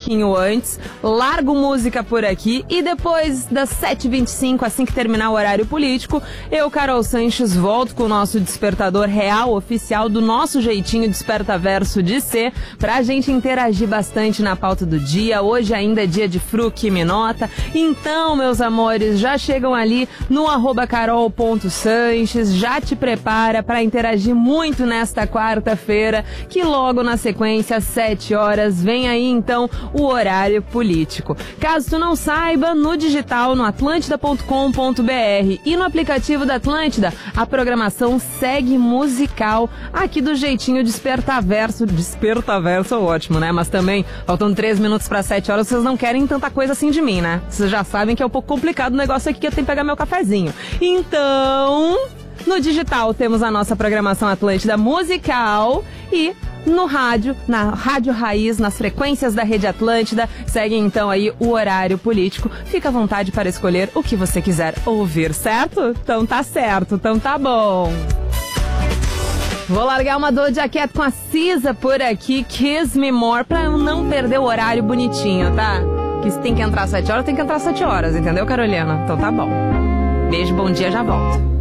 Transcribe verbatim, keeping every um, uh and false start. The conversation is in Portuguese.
pouquinho antes, largo música por aqui e depois das sete e vinte e cinco, assim que terminar o horário político, eu, Carol Sanches, volto com o nosso despertador real, oficial, do nosso jeitinho despertaverso de ser, pra gente interagir bastante na pauta do dia. Hoje ainda é dia de Fruque Me Nota. Então, meus amores, já chegam ali no arroba carol ponto sanches, já te prepara pra interagir muito nesta quarta-feira, que logo na sequência, às sete horas, vem aí então o horário político. Caso tu não saiba, no digital, no atlântida ponto com ponto br e no aplicativo da Atlântida, a programação segue musical aqui do jeitinho despertaverso. Despertaverso é ótimo, né? Mas também, faltando três minutos para sete horas, vocês não querem tanta coisa assim de mim, né? Vocês já sabem que é um pouco complicado o negócio aqui, que eu tenho que pegar meu cafezinho. Então, no digital temos a nossa programação Atlântida musical e no rádio, na Rádio Raiz, nas frequências da Rede Atlântida, segue então aí o horário político. Fica à vontade para escolher o que você quiser ouvir, certo? Então tá certo, então tá bom. Vou largar uma Doja Cat com a Cisa por aqui, Kiss Me More, pra eu não perder o horário bonitinho, tá? Que se tem que entrar às sete horas, tem que entrar às sete horas, entendeu, Carolina? Então tá bom. Beijo, bom dia, já volto.